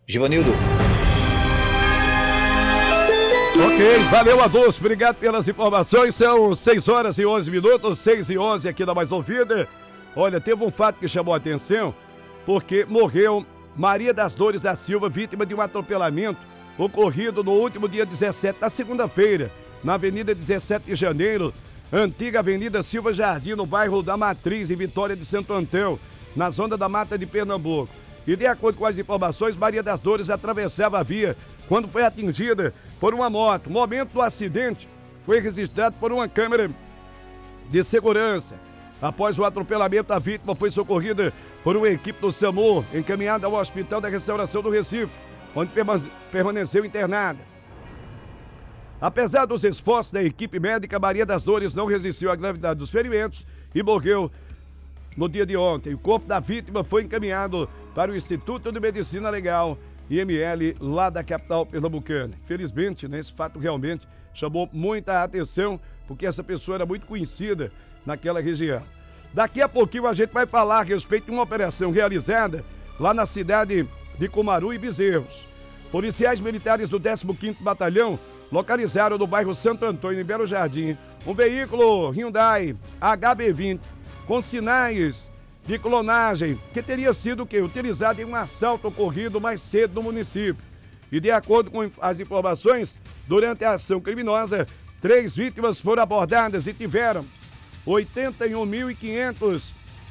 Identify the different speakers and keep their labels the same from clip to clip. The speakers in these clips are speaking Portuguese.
Speaker 1: Givanildo.
Speaker 2: Ok, valeu Adolfo, obrigado pelas informações. São 6h11, 6h11 aqui da Mais Ouvida. Olha, teve um fato que chamou a atenção, porque morreu Maria das Dores da Silva, vítima de um atropelamento ocorrido no último dia 17, na segunda-feira, na Avenida 17 de Janeiro, antiga Avenida Silva Jardim, no bairro da Matriz, em Vitória de Santo Antão, na zona da Mata de Pernambuco. E de acordo com as informações, Maria das Dores atravessava a via quando foi atingida por uma moto. O momento do acidente foi registrado por uma câmera de segurança. Após o atropelamento, a vítima foi socorrida por uma equipe do SAMU, encaminhada ao Hospital da Restauração do Recife, onde permaneceu internada. Apesar dos esforços da equipe médica, Maria das Dores não resistiu à gravidade dos ferimentos e morreu no dia de ontem. O corpo da vítima foi encaminhado para o Instituto de Medicina Legal, IML, lá da capital pernambucana. Infelizmente, né, esse fato realmente chamou muita atenção, porque essa pessoa era muito conhecida naquela região. Daqui a pouquinho a gente vai falar a respeito de uma operação realizada lá na cidade de Cumaru e Bezerros. Policiais militares do 15º Batalhão localizaram no bairro Santo Antônio, em Belo Jardim, um veículo Hyundai HB20 com sinais de clonagem que teria sido utilizado em um assalto ocorrido mais cedo no município. E de acordo com as informações, durante a ação criminosa, 3 vítimas foram abordadas e tiveram R$ 81.500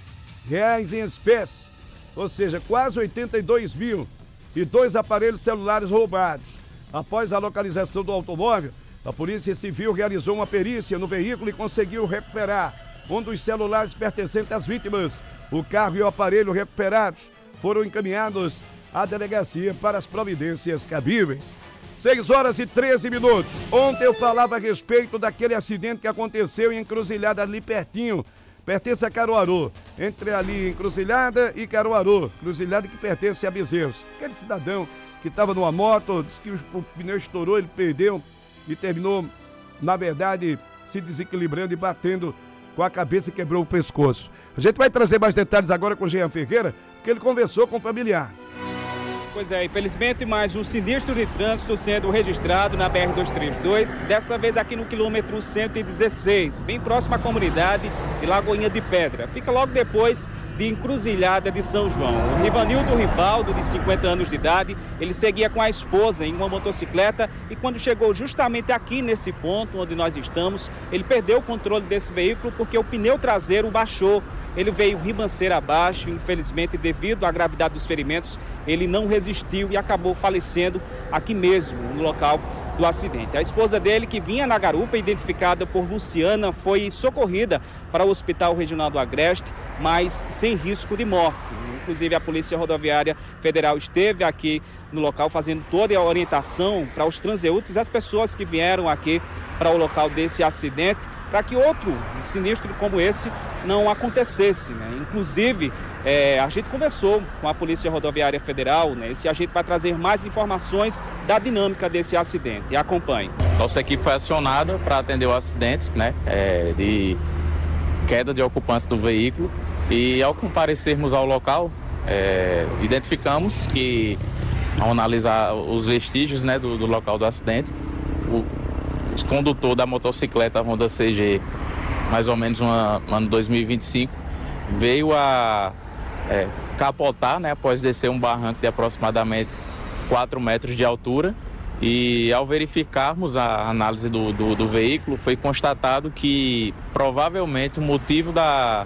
Speaker 2: em espécie, ou seja, quase 82 mil, e 2 aparelhos celulares roubados. Após a localização do automóvel, a Polícia Civil realizou uma perícia no veículo e conseguiu recuperar um dos celulares pertencentes às vítimas. O carro e o aparelho recuperados foram encaminhados à delegacia para as providências cabíveis. 6h13. Ontem eu falava a respeito daquele acidente que aconteceu em Encruzilhada, ali pertinho, pertence a Caruaru, entre ali Encruzilhada e Caruaru, Encruzilhada que pertence a Bezerros. Aquele cidadão que estava numa moto, disse que o pneu estourou, ele perdeu e terminou, na verdade, se desequilibrando e batendo com a cabeça e quebrou o pescoço. A gente vai trazer mais detalhes agora com o Jean Ferreira, porque ele conversou com o familiar.
Speaker 3: Pois é, infelizmente mais um sinistro de trânsito sendo registrado na BR-232, dessa vez aqui no quilômetro 116, bem próximo à comunidade de Lagoinha de Pedra. Fica logo depois de Encruzilhada de São João. O Rivanildo Rivaldo, de 50 anos de idade, ele seguia com a esposa em uma motocicleta e quando chegou justamente aqui nesse ponto onde nós estamos, ele perdeu o controle desse veículo porque o pneu traseiro baixou. Ele veio ribanceira abaixo, infelizmente, devido à gravidade dos ferimentos, ele não resistiu e acabou falecendo aqui mesmo, no local do acidente. A esposa dele, que vinha na garupa, identificada por Luciana, foi socorrida para o Hospital Regional do Agreste, mas sem risco de morte. Inclusive, a Polícia Rodoviária Federal esteve aqui no local fazendo toda a orientação para os transeuntes, as pessoas que vieram aqui para o local desse acidente, para que outro sinistro como esse não acontecesse, né? Inclusive, a gente conversou com a Polícia Rodoviária Federal, né? Esse agente vai trazer mais informações da dinâmica desse acidente. Acompanhe.
Speaker 4: Nossa equipe foi acionada para atender o acidente, né? De queda de ocupância do veículo, e ao comparecermos ao local, identificamos que, ao analisar os vestígios, né, do local do acidente, o condutor da motocicleta Honda CG, mais ou menos no ano 2025, veio a capotar, né, após descer um barranco de aproximadamente 4 metros de altura, e ao verificarmos a análise do veículo, foi constatado que provavelmente o motivo da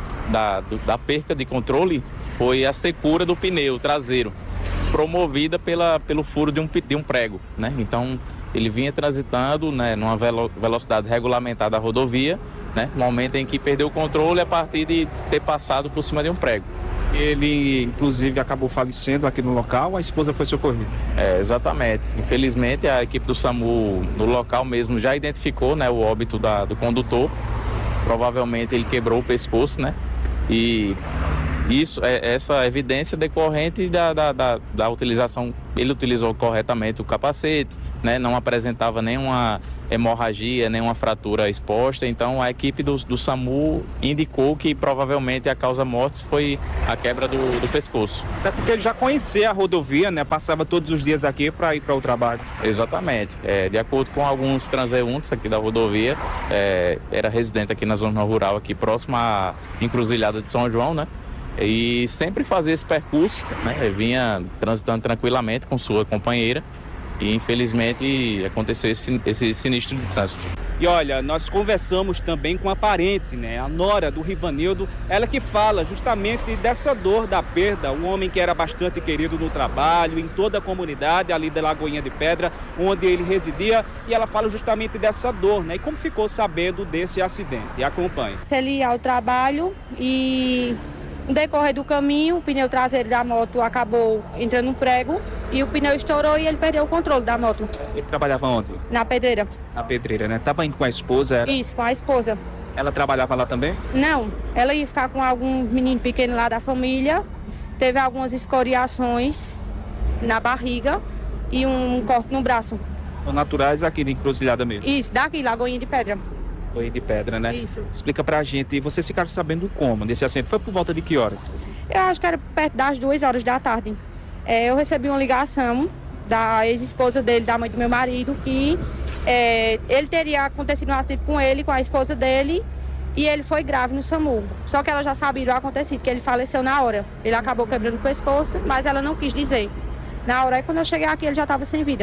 Speaker 4: perca de controle foi a secura do pneu traseiro, promovida pelo furo de um prego, né? Então, ele vinha transitando, né, numa velocidade regulamentada da rodovia, né, no momento em que perdeu o controle a partir de ter passado por cima de um prego.
Speaker 3: Ele, inclusive, acabou falecendo aqui no local, a esposa foi socorrida.
Speaker 4: Exatamente. Infelizmente, a equipe do SAMU no local mesmo já identificou, né, o óbito do condutor. Provavelmente ele quebrou o pescoço, né, e Isso, essa evidência decorrente da utilização, ele utilizou corretamente o capacete, né? Não apresentava nenhuma hemorragia, nenhuma fratura exposta, então a equipe do SAMU indicou que provavelmente a causa-morte foi a quebra do pescoço.
Speaker 3: Até porque ele já conhecia a rodovia, né? Passava todos os dias aqui para ir para o trabalho.
Speaker 4: Exatamente. De acordo com alguns transeuntes aqui da rodovia, era residente aqui na zona rural, aqui próximo à encruzilhada de São João, né? E sempre fazia esse percurso, né? Vinha transitando tranquilamente com sua companheira e infelizmente aconteceu esse sinistro de trânsito.
Speaker 3: E olha, nós conversamos também com a parente, né? A nora do Rivanildo, ela que fala justamente dessa dor da perda, um homem que era bastante querido no trabalho, em toda a comunidade ali da Lagoinha de Pedra, onde ele residia, e ela fala justamente dessa dor, né? E como ficou sabendo desse acidente. Acompanhe.
Speaker 1: Ele ia ao trabalho e no decorrer do caminho, o pneu traseiro da moto acabou entrando no prego e o pneu estourou e ele perdeu o controle da moto.
Speaker 3: Ele trabalhava onde?
Speaker 1: Na pedreira.
Speaker 3: Na pedreira, né? Tava indo com a esposa? Era?
Speaker 1: Isso, com a esposa.
Speaker 3: Ela trabalhava lá também?
Speaker 1: Não, ela ia ficar com algum menino pequeno lá da família, teve algumas escoriações na barriga e um corte no braço.
Speaker 3: São naturais aqui de Encruzilhada mesmo?
Speaker 1: Isso, daqui, Lagoinha de Pedra.
Speaker 3: Lagoinha de Pedra, né?
Speaker 1: Isso.
Speaker 3: Explica pra gente, e vocês ficaram sabendo como desse acidente? Foi por volta de que horas?
Speaker 1: Eu acho que era perto das 2 horas da tarde. Eu recebi uma ligação da ex-esposa dele, da mãe do meu marido, que ele teria acontecido um acidente com ele, com a esposa dele, e ele foi grave no SAMU. Só que ela já sabia o acontecido, que ele faleceu na hora. Ele acabou quebrando o pescoço, mas ela não quis dizer. Na hora, quando eu cheguei aqui, ele já estava sem vida.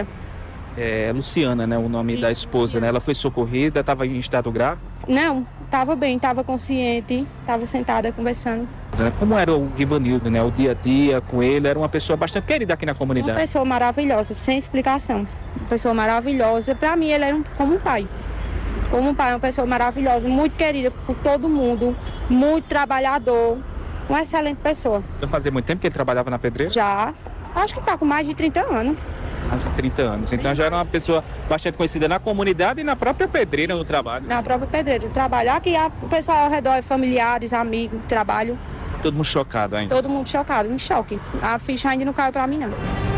Speaker 3: Luciana, né? O nome da esposa, né? Ela foi socorrida, estava em estado grave?
Speaker 1: Não, estava bem, estava consciente, estava sentada conversando.
Speaker 3: Como era o Rivanildo, né? O dia a dia com ele, era uma pessoa bastante querida aqui na comunidade.
Speaker 1: Uma pessoa maravilhosa, sem explicação. Uma pessoa maravilhosa. Para mim, ele era como um pai. Como um pai, uma pessoa maravilhosa, muito querida por todo mundo, muito trabalhador, uma excelente pessoa.
Speaker 3: Já fazia muito tempo que ele trabalhava na pedreira?
Speaker 1: Já, acho que está com mais de 30 anos.
Speaker 3: Mais de 30 anos. Então já era uma pessoa bastante conhecida na comunidade e na própria pedreira no trabalho.
Speaker 1: Na própria pedreira. Trabalhar que o pessoal ao redor, familiares, amigos, trabalho.
Speaker 3: Todo mundo chocado ainda?
Speaker 1: Todo mundo chocado, em choque. A ficha ainda não caiu para mim, não.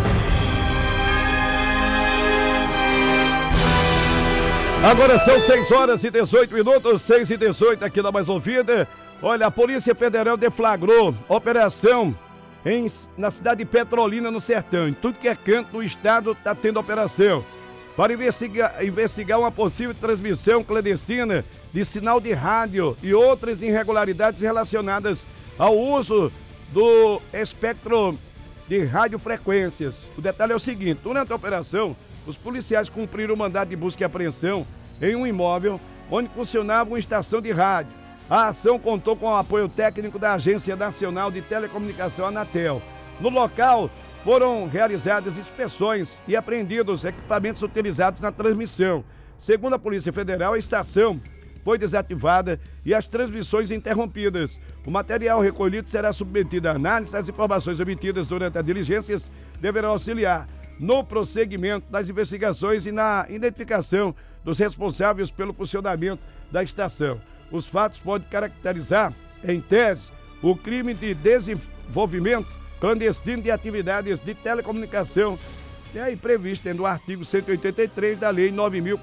Speaker 2: Agora são 6 horas e 18 minutos, 6 e 18 aqui na Mais Ouvida. Olha, a Polícia Federal deflagrou operação na cidade de Petrolina, no Sertão. Em tudo que é canto do estado está tendo operação para investigar uma possível transmissão clandestina de sinal de rádio e outras irregularidades relacionadas ao uso do espectro de radiofrequências. O detalhe é o seguinte: durante a operação, os policiais cumpriram o mandado de busca e apreensão em um imóvel onde funcionava uma estação de rádio. A ação contou com o apoio técnico da Agência Nacional de Telecomunicação, Anatel. No local, foram realizadas inspeções e apreendidos equipamentos utilizados na transmissão. Segundo a Polícia Federal, a estação foi desativada e as transmissões interrompidas. O material recolhido será submetido à análise. As informações obtidas durante as diligências deverão auxiliar no prosseguimento das investigações e na identificação dos responsáveis pelo funcionamento da estação. Os fatos podem caracterizar, em tese, o crime de desenvolvimento clandestino de atividades de telecomunicação, que é aí previsto dentro do artigo 183 da Lei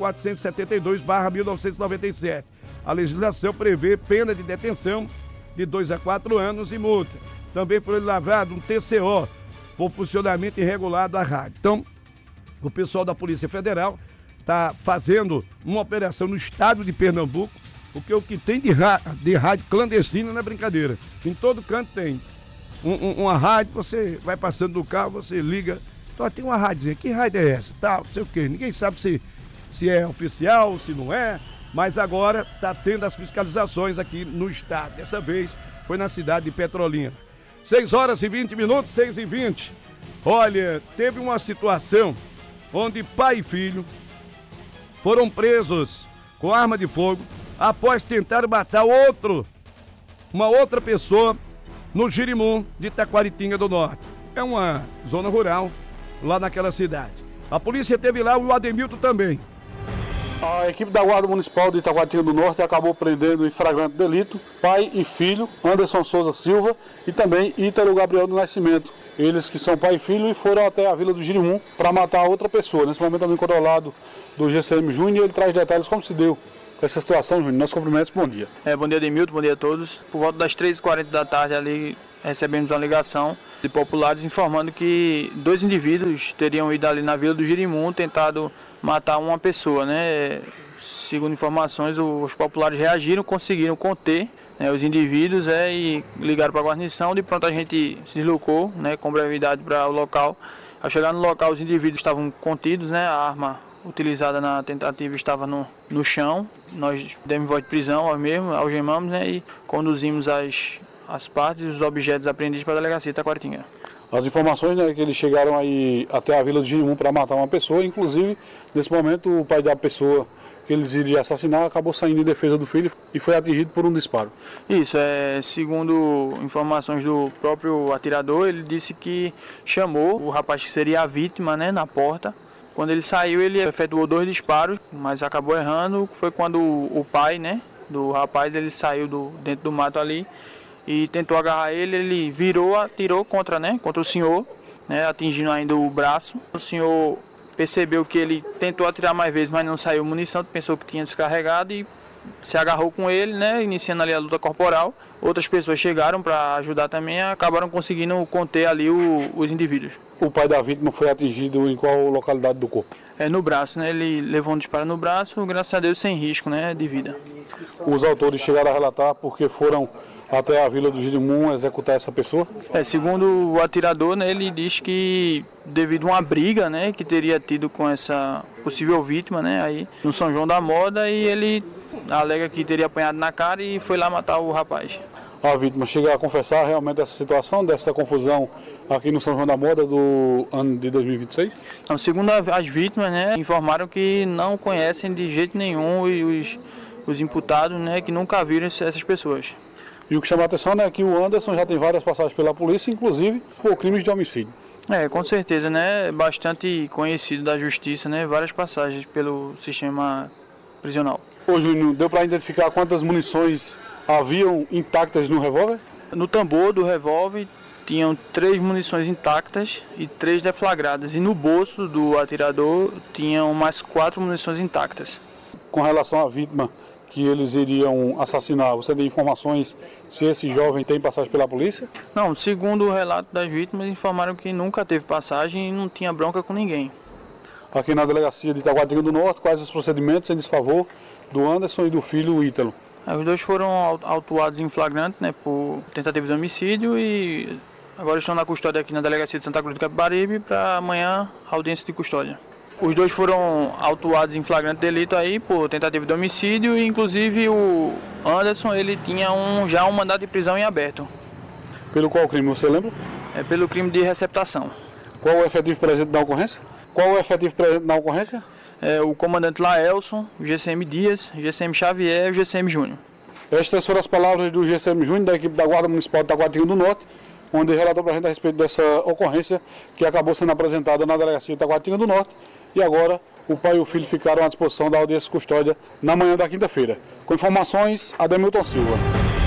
Speaker 2: 9.472/1997. A legislação prevê pena de detenção de 2 a 4 anos e multa. Também foi lavrado um TCO por funcionamento irregular da rádio. Então, o pessoal da Polícia Federal está fazendo uma operação no estado de Pernambuco, porque o que tem de rádio clandestina não é brincadeira. Em todo canto tem uma rádio, você vai passando no carro, você liga, então tem uma rádio, que rádio é essa? Tal, não sei o quê. Ninguém sabe se é oficial, se não é, mas agora está tendo as fiscalizações aqui no estado. Dessa vez foi na cidade de Petrolina. 6 horas e 20 minutos, 6 e 20. Olha, teve uma situação onde pai e filho foram presos com arma de fogo após tentar matar uma outra pessoa no Girimum de Taquaritinga do Norte. É uma zona rural lá naquela cidade. A polícia teve lá o Ademilton também.
Speaker 5: A equipe da Guarda Municipal de Taguatinga do Norte acabou prendendo em flagrante delito pai e filho, Anderson Souza Silva e também Ítalo Gabriel do Nascimento. Eles que são pai e filho e foram até a Vila do Girimum para matar outra pessoa. Nesse momento também controlado do GCM Júnior, ele traz detalhes como se deu essa situação, Júnior. Nossos cumprimentos, bom dia.
Speaker 6: Bom dia, Demilton, bom dia a todos. Por volta das 3h40 da tarde ali recebemos uma ligação de populares informando que 2 indivíduos teriam ido ali na Vila do Girimum, tentado matar uma pessoa, né? Segundo informações, os populares reagiram, conseguiram conter, né, os indivíduos e ligaram para a guarnição. De pronto a gente se deslocou, né, com brevidade para o local. Ao chegar no local, os indivíduos estavam contidos, né, a arma utilizada na tentativa estava no chão. Nós demos voz de prisão, nós mesmos algemamos, né, e conduzimos as partes e os objetos apreendidos para a delegacia de Taquaritinga.
Speaker 5: As informações, né, que eles chegaram aí até a Vila do Girimum para matar uma pessoa, inclusive, nesse momento, o pai da pessoa que eles iriam assassinar acabou saindo em defesa do filho e foi atingido por um disparo.
Speaker 6: Isso, segundo informações do próprio atirador, ele disse que chamou o rapaz que seria a vítima, né, na porta. Quando ele saiu, ele efetuou 2 disparos, mas acabou errando. Foi quando o pai, né, do rapaz, ele saiu dentro do mato ali e tentou agarrar ele. Ele virou, atirou contra o senhor, né, atingindo ainda o braço. O senhor percebeu que ele tentou atirar mais vezes, mas não saiu munição, pensou que tinha descarregado e se agarrou com ele, né, iniciando ali a luta corporal. Outras pessoas chegaram para ajudar também e acabaram conseguindo conter ali os indivíduos.
Speaker 5: O pai da vítima foi atingido em qual localidade do corpo?
Speaker 6: No braço, né, ele levou um disparo no braço, graças a Deus sem risco, né, de vida.
Speaker 5: Os autores chegaram a relatar porque foram até a Vila do Girimum executar essa pessoa?
Speaker 6: Segundo o atirador, né, ele diz que devido a uma briga, né, que teria tido com essa possível vítima, né, aí no São João da Moda, e ele alega que teria apanhado na cara e foi lá matar o rapaz.
Speaker 5: A vítima chega a confessar realmente essa situação, dessa confusão aqui no São João da Moda do ano de 2026?
Speaker 6: Não, segundo as vítimas, né, informaram que não conhecem de jeito nenhum os imputados, né, que nunca viram essas pessoas.
Speaker 5: E o que chama a atenção é que o Anderson já tem várias passagens pela polícia, inclusive por crimes de homicídio.
Speaker 6: Com certeza, né? Bastante conhecido da justiça, né? Várias passagens pelo sistema prisional.
Speaker 5: Ô Júnior, deu para identificar quantas munições haviam intactas no revólver?
Speaker 6: No tambor do revólver tinham 3 munições intactas e 3 deflagradas. E no bolso do atirador tinham mais 4 munições intactas.
Speaker 5: Com relação à vítima que eles iriam assassinar, você tem informações se esse jovem tem passagem pela polícia?
Speaker 6: Não, segundo o relato das vítimas, informaram que nunca teve passagem e não tinha bronca com ninguém.
Speaker 5: Aqui na delegacia de Taguatinga do Norte, quais os procedimentos em desfavor do Anderson e do filho Ítalo?
Speaker 6: Os 2 foram autuados em flagrante, né, por tentativa de homicídio e agora estão na custódia aqui na delegacia de Santa Cruz do Capibaribe para amanhã audiência de custódia. Os 2 foram autuados em flagrante delito aí por tentativa de homicídio e inclusive o Anderson ele tinha já um mandado de prisão em aberto.
Speaker 5: Pelo qual crime, você lembra?
Speaker 6: Pelo crime de receptação.
Speaker 5: Qual o efetivo presente na ocorrência?
Speaker 6: O comandante Laelson, o GCM Dias, o GCM Xavier e o GCM Júnior.
Speaker 5: Estas foram as palavras do GCM Júnior, da equipe da Guarda Municipal de Taguatinga do Norte, onde relatou para a gente a respeito dessa ocorrência que acabou sendo apresentada na delegacia de Taguatinga do Norte. E agora o pai e o filho ficaram à disposição da audiência de custódia na manhã da quinta-feira. Com informações, Ademilton Silva.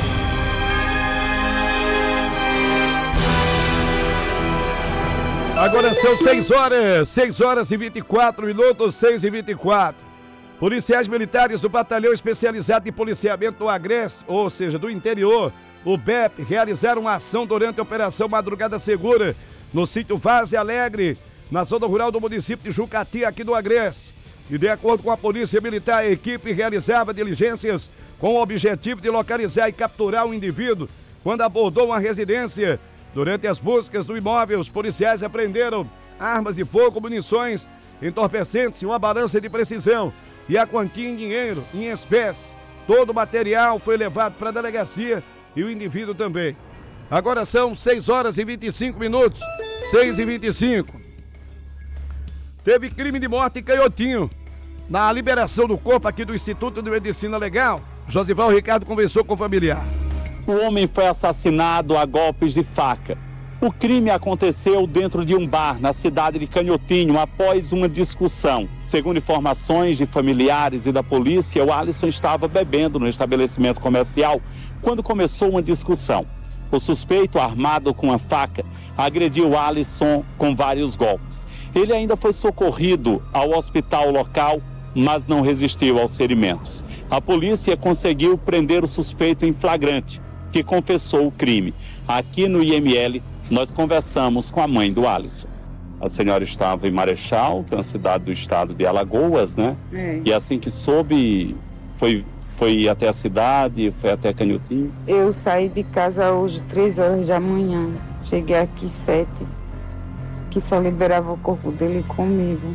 Speaker 2: Agora são 6 horas e 24 minutos, 6h24. Policiais militares do Batalhão Especializado de Policiamento do Agreste, ou seja, do interior, o BEP, realizaram uma ação durante a Operação Madrugada Segura no sítio Várzea Alegre, na zona rural do município de Jucati, aqui do Agreste. E de acordo com a Polícia Militar, a equipe realizava diligências com o objetivo de localizar e capturar um indivíduo quando abordou uma residência. Durante as buscas do imóvel, os policiais apreenderam armas de fogo, munições, entorpecentes e uma balança de precisão e a quantia em dinheiro, em espécie. Todo o material foi levado para a delegacia e o indivíduo também. Agora são 6 horas e 25 minutos, 6h25. Teve crime de morte em Canhotinho. Na liberação do corpo aqui do Instituto de Medicina Legal, Josival Ricardo conversou com o familiar.
Speaker 7: O homem foi assassinado a golpes de faca. O crime aconteceu dentro de um bar na cidade de Canhotinho após uma discussão. Segundo informações de familiares e da polícia, o Alisson estava bebendo no estabelecimento comercial quando começou uma discussão. O suspeito, armado com uma faca, agrediu o Alisson com vários golpes. Ele ainda foi socorrido ao hospital local, mas não resistiu aos ferimentos. A polícia conseguiu prender o suspeito em flagrante, que confessou o crime. Aqui no IML, nós conversamos com a mãe do Alisson. A senhora estava em Marechal, que é uma cidade do estado de Alagoas, né? E assim que soube, foi até a cidade, foi até Canhotinho?
Speaker 8: Eu saí de casa hoje 3 horas da manhã. Cheguei aqui 7, que só liberava o corpo dele comigo.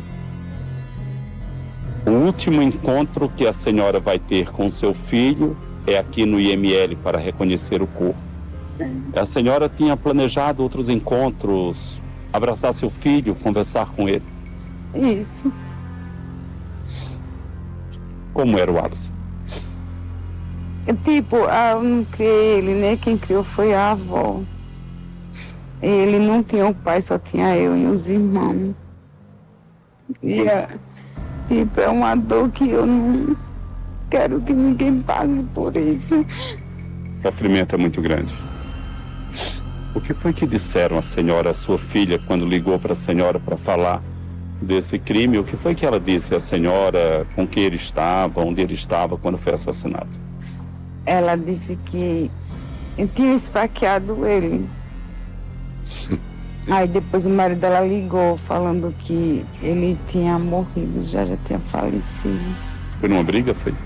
Speaker 7: O último encontro que a senhora vai ter com seu filho é aqui no IML para reconhecer o corpo. A senhora tinha planejado outros encontros, abraçar seu filho, conversar com ele?
Speaker 8: Isso.
Speaker 7: Como era o Alisson?
Speaker 8: Tipo, eu não criei ele, né? Quem criou foi a avó. Ele não tinha o pai, só tinha eu e os irmãos. E tipo, é uma dor que eu não quero que ninguém passe por isso.
Speaker 7: O sofrimento é muito grande. O que foi que disseram a senhora, a sua filha, quando ligou para a senhora para falar desse crime? O que foi que ela disse à senhora, com quem ele estava, onde ele estava quando foi assassinado?
Speaker 8: Ela disse que eu tinha esfaqueado ele. Aí depois o marido dela ligou falando que ele tinha morrido, já tinha falecido.
Speaker 7: Foi numa briga, foi?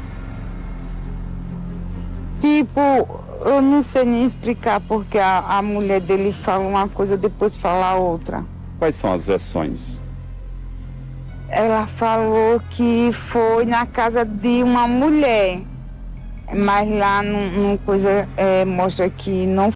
Speaker 8: Tipo, eu não sei nem explicar porque a mulher dele fala uma coisa, depois fala outra.
Speaker 7: Quais são as versões?
Speaker 8: Ela falou que foi na casa de uma mulher, mas lá no coisa mostra que não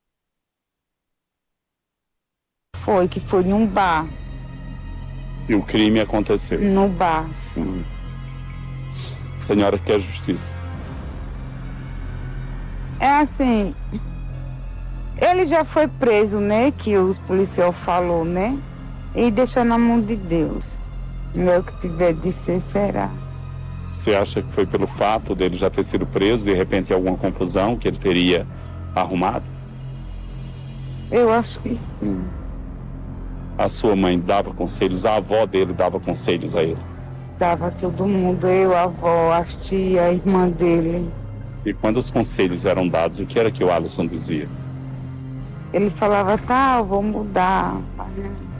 Speaker 8: foi, que foi num bar.
Speaker 7: E o crime aconteceu?
Speaker 8: No bar, sim.
Speaker 7: A senhora quer justiça?
Speaker 8: É assim, ele já foi preso, né, que os policiais falou, né, e deixou na mão de Deus. O que tiver de ser, será.
Speaker 7: Você acha que foi pelo fato dele já ter sido preso, de repente alguma confusão que ele teria arrumado?
Speaker 8: Eu acho que sim.
Speaker 7: A sua mãe dava conselhos, a avó dele dava conselhos a ele?
Speaker 8: Dava todo mundo, eu, a avó, a tia, a irmã dele.
Speaker 7: E quando os conselhos eram dados, o que era que o Alisson dizia?
Speaker 8: Ele falava, tá, eu vou mudar.